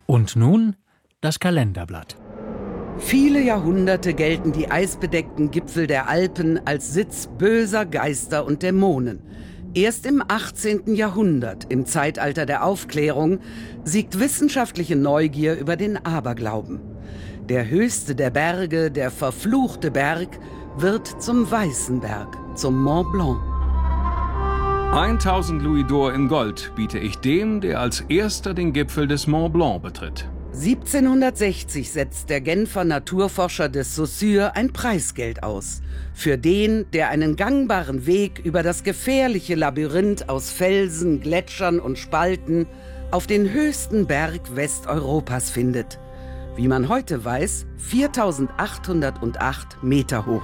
Und nun das Kalenderblatt. Viele Jahrhunderte gelten die eisbedeckten Gipfel der Alpen als Sitz böser Geister und Dämonen. Erst im 18. Jahrhundert, im Zeitalter der Aufklärung, siegt wissenschaftliche Neugier über den Aberglauben. Der höchste der Berge, der verfluchte Berg, wird zum Weißen Berg, zum Mont Blanc. 1000 Louis d'Or in Gold biete ich dem, der als erster den Gipfel des Mont Blanc betritt. 1760 setzt der Genfer Naturforscher de Saussure ein Preisgeld aus. Für den, der einen gangbaren Weg über das gefährliche Labyrinth aus Felsen, Gletschern und Spalten auf den höchsten Berg Westeuropas findet. Wie man heute weiß, 4808 Meter hoch.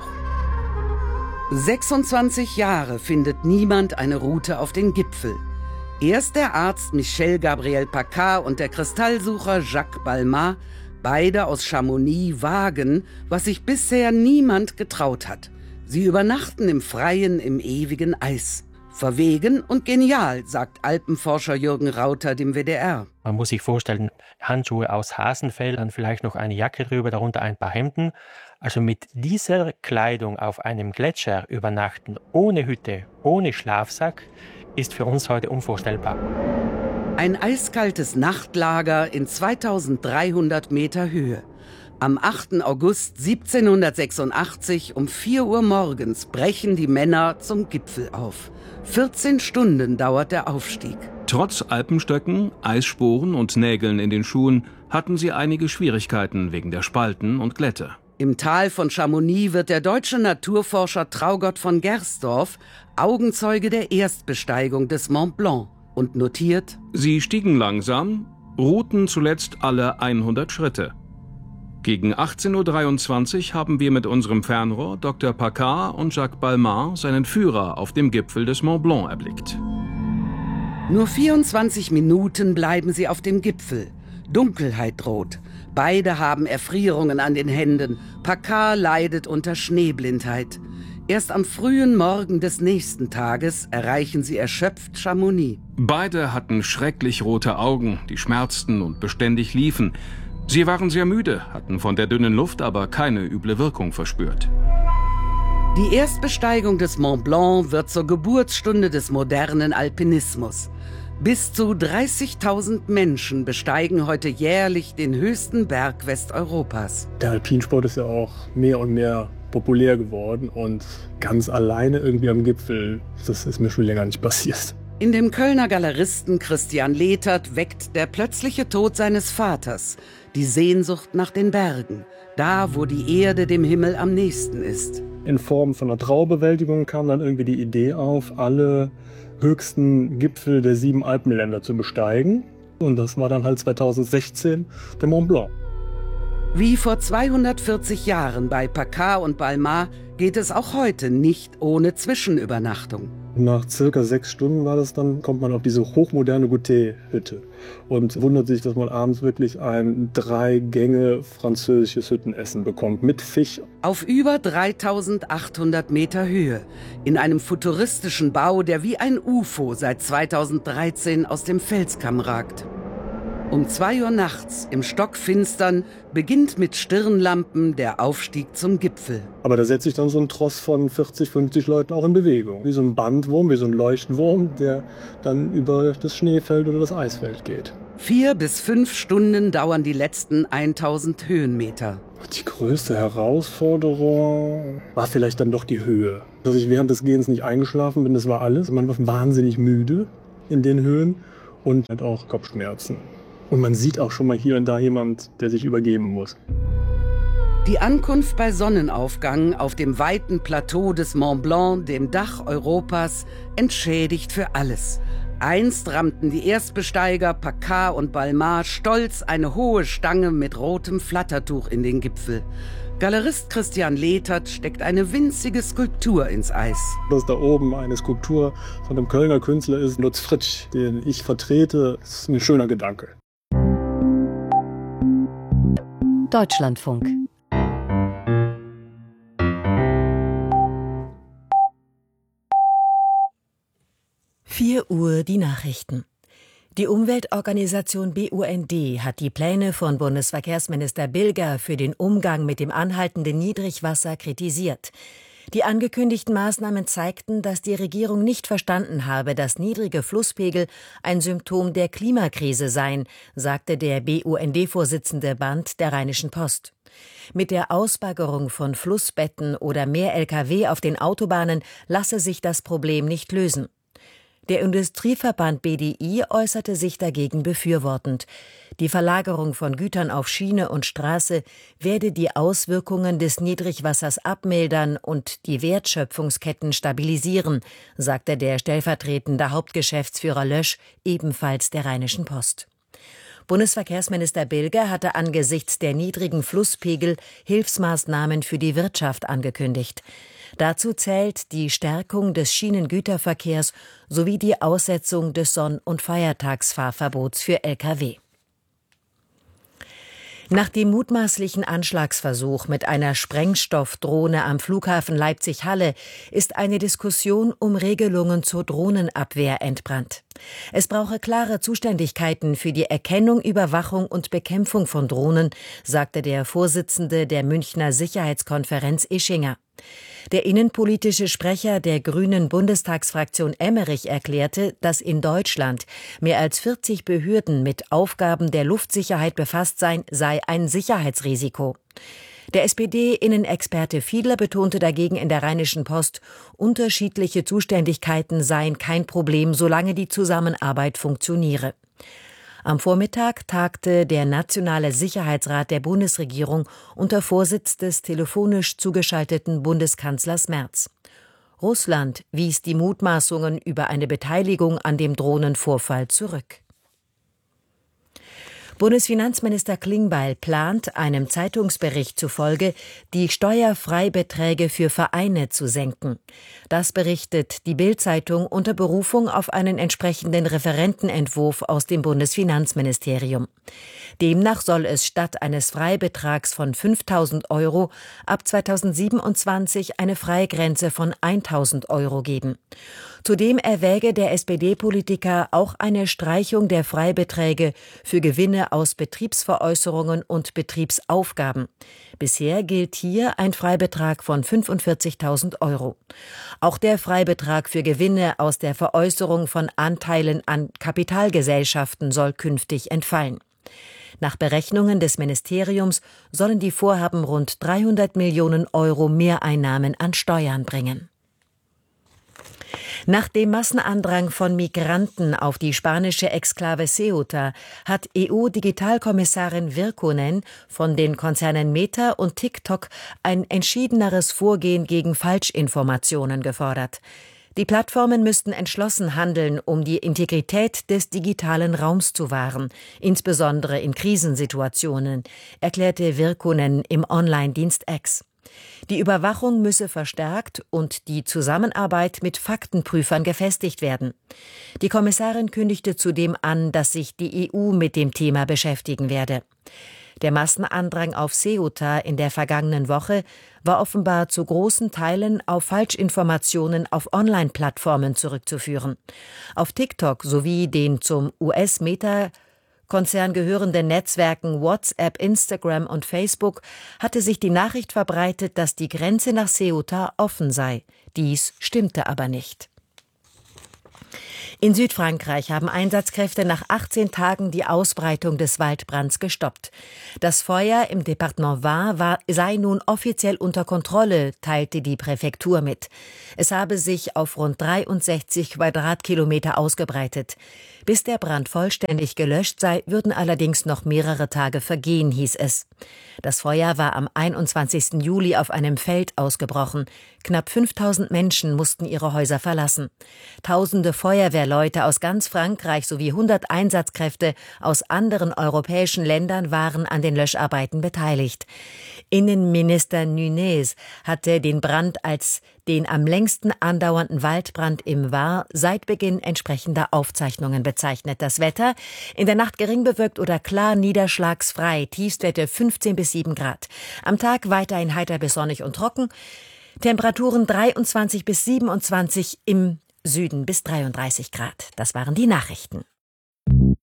26 Jahre findet niemand eine Route auf den Gipfel. Erst der Arzt Michel Gabriel Paccard und der Kristallsucher Jacques Balmat, beide aus Chamonix, wagen, was sich bisher niemand getraut hat. Sie übernachten im Freien im ewigen Eis. Verwegen und genial, sagt Alpenforscher Jürgen Rauter dem WDR. Man muss sich vorstellen, Handschuhe aus Hasenfell, dann vielleicht noch eine Jacke drüber, darunter ein paar Hemden. Also mit dieser Kleidung auf einem Gletscher übernachten, ohne Hütte, ohne Schlafsack, ist für uns heute unvorstellbar. Ein eiskaltes Nachtlager in 2300 Meter Höhe. Am 8. August 1786 um 4 Uhr morgens brechen die Männer zum Gipfel auf. 14 Stunden dauert der Aufstieg. Trotz Alpenstöcken, Eissporen und Nägeln in den Schuhen hatten sie einige Schwierigkeiten wegen der Spalten und Glätte. Im Tal von Chamonix wird der deutsche Naturforscher Traugott von Gersdorf Augenzeuge der Erstbesteigung des Mont Blanc und notiert: Sie stiegen langsam, ruhten zuletzt alle 100 Schritte. Gegen 18:23 Uhr haben wir mit unserem Fernrohr Dr. Paccard und Jacques Balmat seinen Führer auf dem Gipfel des Mont Blanc erblickt. Nur 24 Minuten bleiben sie auf dem Gipfel. Dunkelheit droht. Beide haben Erfrierungen an den Händen. Paccard leidet unter Schneeblindheit. Erst am frühen Morgen des nächsten Tages erreichen sie erschöpft Chamonix. Beide hatten schrecklich rote Augen, die schmerzten und beständig liefen. Sie waren sehr müde, hatten von der dünnen Luft aber keine üble Wirkung verspürt. Die Erstbesteigung des Mont Blanc wird zur Geburtsstunde des modernen Alpinismus. Bis zu 30.000 Menschen besteigen heute jährlich den höchsten Berg Westeuropas. Der Alpinsport ist ja auch mehr und mehr populär geworden und ganz alleine irgendwie am Gipfel, das ist mir schon länger nicht passiert. In dem Kölner Galeristen Christian Lehtert weckt der plötzliche Tod seines Vaters die Sehnsucht nach den Bergen, da wo die Erde dem Himmel am nächsten ist. In Form von einer Trauerbewältigung kam dann irgendwie die Idee auf, alle höchsten Gipfel der 7 Alpenländer zu besteigen. Und das war dann halt 2016 der Mont Blanc. Wie vor 240 Jahren bei Paccard und Balmat geht es auch heute nicht ohne Zwischenübernachtung. Nach circa 6 Stunden war das dann, kommt man auf diese hochmoderne Goûter-Hütte und wundert sich, dass man abends wirklich ein 3 Gänge französisches Hüttenessen bekommt mit Fisch. Auf über 3800 Meter Höhe, in einem futuristischen Bau, der wie ein UFO seit 2013 aus dem Felskamm ragt. Um 2 Uhr nachts, im Stockfinstern, beginnt mit Stirnlampen der Aufstieg zum Gipfel. Aber da setzt sich dann so ein Tross von 40, 50 Leuten auch in Bewegung. Wie so ein Bandwurm, wie so ein Leuchtwurm, der dann über das Schneefeld oder das Eisfeld geht. 4 bis 5 Stunden dauern die letzten 1000 Höhenmeter. Die größte Herausforderung war vielleicht dann doch die Höhe. Dass ich während des Gehens nicht eingeschlafen bin, das war alles. Man war wahnsinnig müde in den Höhen und hat auch Kopfschmerzen. Und man sieht auch schon mal hier und da jemand, der sich übergeben muss. Die Ankunft bei Sonnenaufgang auf dem weiten Plateau des Mont Blanc, dem Dach Europas, entschädigt für alles. Einst rammten die Erstbesteiger Paccard und Balmat stolz eine hohe Stange mit rotem Flattertuch in den Gipfel. Galerist Christian Lehtert steckt eine winzige Skulptur ins Eis. Dass da oben eine Skulptur von einem Kölner Künstler ist, Lutz Fritsch, den ich vertrete, ist ein schöner Gedanke. Deutschlandfunk. (4 Uhr) die Nachrichten. Die Umweltorganisation BUND hat die Pläne von Bundesverkehrsminister Bilger für den Umgang mit dem anhaltenden Niedrigwasser kritisiert. Die angekündigten Maßnahmen zeigten, dass die Regierung nicht verstanden habe, dass niedrige Flusspegel ein Symptom der Klimakrise seien, sagte der BUND-Vorsitzende Band der Rheinischen Post. Mit der Ausbaggerung von Flussbetten oder mehr Lkw auf den Autobahnen lasse sich das Problem nicht lösen. Der Industrieverband BDI äußerte sich dagegen befürwortend. Die Verlagerung von Gütern auf Schiene und Straße werde die Auswirkungen des Niedrigwassers abmildern und die Wertschöpfungsketten stabilisieren, sagte der stellvertretende Hauptgeschäftsführer Lösch, ebenfalls der Rheinischen Post. Bundesverkehrsminister Bilger hatte angesichts der niedrigen Flusspegel Hilfsmaßnahmen für die Wirtschaft angekündigt. Dazu zählt die Stärkung des Schienengüterverkehrs sowie die Aussetzung des Sonn- und Feiertagsfahrverbots für Lkw. Nach dem mutmaßlichen Anschlagsversuch mit einer Sprengstoffdrohne am Flughafen Leipzig-Halle ist eine Diskussion um Regelungen zur Drohnenabwehr entbrannt. Es brauche klare Zuständigkeiten für die Erkennung, Überwachung und Bekämpfung von Drohnen, sagte der Vorsitzende der Münchner Sicherheitskonferenz Ischinger. Der innenpolitische Sprecher der Grünen Bundestagsfraktion Emmerich erklärte, dass in Deutschland mehr als 40 Behörden mit Aufgaben der Luftsicherheit befasst seien, sei ein Sicherheitsrisiko. Der SPD-Innenexperte Fiedler betonte dagegen in der Rheinischen Post, unterschiedliche Zuständigkeiten seien kein Problem, solange die Zusammenarbeit funktioniere. Am Vormittag tagte der Nationale Sicherheitsrat der Bundesregierung unter Vorsitz des telefonisch zugeschalteten Bundeskanzlers Merz. Russland wies die Mutmaßungen über eine Beteiligung an dem Drohnenvorfall zurück. Bundesfinanzminister Klingbeil plant, einem Zeitungsbericht zufolge, die Steuerfreibeträge für Vereine zu senken. Das berichtet die Bild-Zeitung unter Berufung auf einen entsprechenden Referentenentwurf aus dem Bundesfinanzministerium. Demnach soll es statt eines Freibetrags von 5.000 € ab 2027 eine Freigrenze von 1.000 € geben. Zudem erwäge der SPD-Politiker auch eine Streichung der Freibeträge für Gewinne aus Betriebsveräußerungen und Betriebsaufgaben. Bisher gilt hier ein Freibetrag von 45.000 €. Auch der Freibetrag für Gewinne aus der Veräußerung von Anteilen an Kapitalgesellschaften soll künftig entfallen. Nach Berechnungen des Ministeriums sollen die Vorhaben rund 300 Millionen € Mehreinnahmen an Steuern bringen. Nach dem Massenandrang von Migranten auf die spanische Exklave Ceuta hat EU-Digitalkommissarin Virkkunen von den Konzernen Meta und TikTok ein entschiedeneres Vorgehen gegen Falschinformationen gefordert. Die Plattformen müssten entschlossen handeln, um die Integrität des digitalen Raums zu wahren, insbesondere in Krisensituationen, erklärte Virkkunen im Online-Dienst X. Die Überwachung müsse verstärkt und die Zusammenarbeit mit Faktenprüfern gefestigt werden. Die Kommissarin kündigte zudem an, dass sich die EU mit dem Thema beschäftigen werde. Der Massenandrang auf Ceuta in der vergangenen Woche war offenbar zu großen Teilen auf Falschinformationen auf Online-Plattformen zurückzuführen. Auf TikTok sowie den zum US-Meta-Konzern gehörenden Netzwerken WhatsApp, Instagram und Facebook hatte sich die Nachricht verbreitet, dass die Grenze nach Ceuta offen sei. Dies stimmte aber nicht. In Südfrankreich haben Einsatzkräfte nach 18 Tagen die Ausbreitung des Waldbrands gestoppt. Das Feuer im Departement Var sei nun offiziell unter Kontrolle, teilte die Präfektur mit. Es habe sich auf rund 63 Quadratkilometer ausgebreitet. Bis der Brand vollständig gelöscht sei, würden allerdings noch mehrere Tage vergehen, hieß es. Das Feuer war am 21. Juli auf einem Feld ausgebrochen. Knapp 5.000 Menschen mussten ihre Häuser verlassen. Tausende Feuerwehrleute aus ganz Frankreich sowie 100 Einsatzkräfte aus anderen europäischen Ländern waren an den Löscharbeiten beteiligt. Innenminister Nunez hatte den Brand als den am längsten andauernden Waldbrand im Var seit Beginn entsprechender Aufzeichnungen bezeichnet. Das Wetter: in der Nacht gering bewölkt oder klar niederschlagsfrei, Tiefstwerte 15 bis 7 Grad. Am Tag weiterhin heiter bis sonnig und trocken. Temperaturen 23 bis 27, im Süden bis 33 Grad. Das waren die Nachrichten.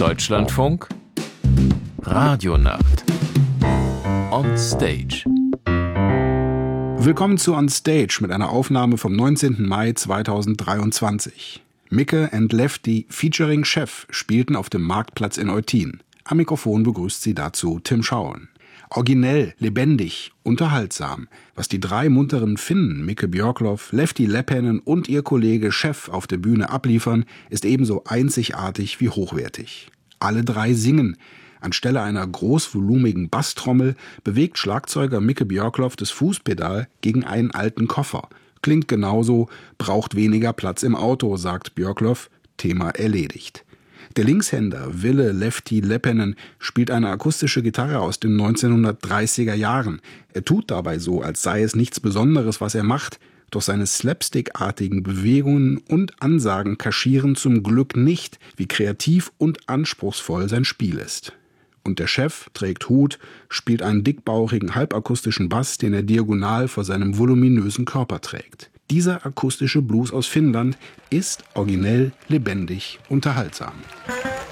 Deutschlandfunk Radionacht On Stage. Willkommen zu On Stage mit einer Aufnahme vom 19. Mai 2023. Micke and Lefty featuring Chef spielten auf dem Marktplatz in Eutin. Am Mikrofon begrüßt sie dazu Tim Schauen. Originell, lebendig, unterhaltsam. Was die drei munteren Finnen, Micke Björkloff, Lefty Leppänen und ihr Kollege Chef auf der Bühne abliefern, ist ebenso einzigartig wie hochwertig. Alle drei singen. Anstelle einer großvolumigen Basstrommel bewegt Schlagzeuger Micke Björkloff das Fußpedal gegen einen alten Koffer. Klingt genauso, braucht weniger Platz im Auto, sagt Björkloff. Thema erledigt. Der Linkshänder Ville Lefty Leppänen spielt eine akustische Gitarre aus den 1930er Jahren. Er tut dabei so, als sei es nichts Besonderes, was er macht, doch seine slapstickartigen Bewegungen und Ansagen kaschieren zum Glück nicht, wie kreativ und anspruchsvoll sein Spiel ist. Und der Chef trägt Hut, spielt einen dickbauchigen halbakustischen Bass, den er diagonal vor seinem voluminösen Körper trägt. Dieser akustische Blues aus Finnland ist originell, lebendig, unterhaltsam.